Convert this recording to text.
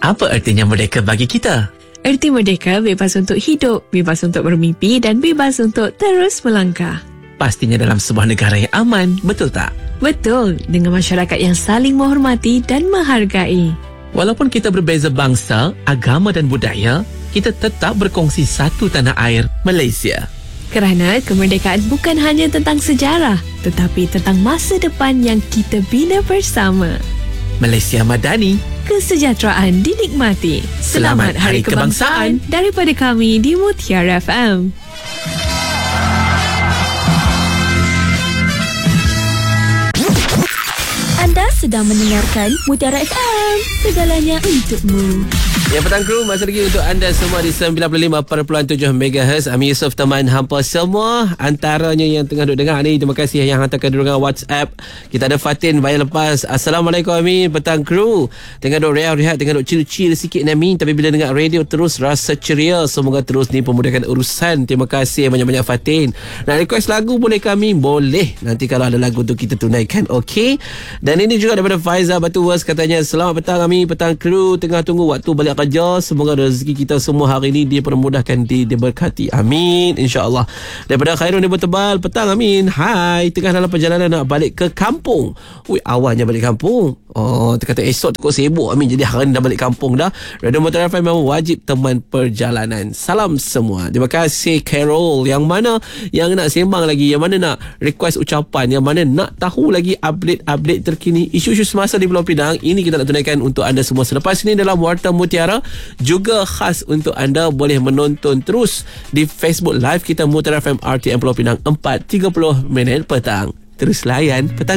Apa artinya merdeka bagi kita? Erti merdeka bebas untuk hidup, bebas untuk bermimpi dan bebas untuk terus melangkah. Pastinya dalam sebuah negara yang aman, betul tak? Betul, dengan masyarakat yang saling menghormati dan menghargai. Walaupun kita berbeza bangsa, agama dan budaya, kita tetap berkongsi satu tanah air, Malaysia. Kerana kemerdekaan bukan hanya tentang sejarah, tetapi tentang masa depan yang kita bina bersama. Malaysia Madani. Kesejahteraan dinikmati. Selamat Hari Kebangsaan daripada kami di Mutiara FM. Anda sedang mendengarkan Mutiara FM. Segalanya untukmu. Ya, petang kru, masa lagi untuk anda semua di 95.7 MHz. Ami Yusof teman hampa semua, antaranya yang tengah duduk dengar ni. Terima kasih yang hantarkan durangan WhatsApp. Kita ada Fatin bayar lepas. Assalamualaikum Amin, petang kru. Tengah duduk rehat, tengah duduk chill-chill sikit ni Amin. Tapi bila dengar radio terus rasa ceria. Semoga terus ni memudahkan urusan. Terima kasih banyak-banyak Fatin. Nak request lagu boleh kami? Boleh. Nanti kalau ada lagu tu kita tunaikan, okey? Dan ini juga daripada Faizal Batu Was, katanya selamat petang Amin, petang kru. Tengah tunggu waktu balik kerja. Semoga rezeki kita semua hari ini dipermudahkan, diberkati. Amin, insya-Allah. Daripada Khairun Ibu Tebal, petang Amin. Hai, tengah dalam perjalanan nak balik ke kampung. Ui, awalnya balik kampung. Oh, terkata esok takut sibuk Amin. Jadi hari ni dah balik kampung dah. Radio Mutiara FM memang wajib teman perjalanan. Salam semua. Terima kasih Carol. Yang mana yang nak sembang lagi, yang mana nak request ucapan, yang mana nak tahu lagi update terkini isu-isu semasa di Pulau Pinang, ini kita nak tunaikan untuk anda semua. Selepas ini dalam Warta Mutiara, juga khas untuk anda boleh menonton terus di Facebook Live kita Mutiara FM RTM Pulau Pinang 4.30 petang. Terus layan petang.